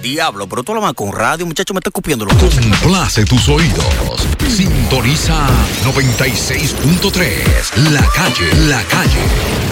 Diablo, pero tú lo más con radio, muchacho, me está escupiendo. Complace tus oídos. Sintoniza 96.3. La calle.